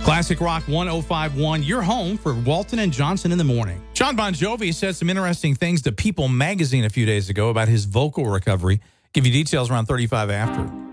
Classic Rock 1051, your home for Walton and Johnson in the morning. John Bon Jovi said some interesting things to People magazine a few days ago about his vocal recovery. Give you details around 35 after.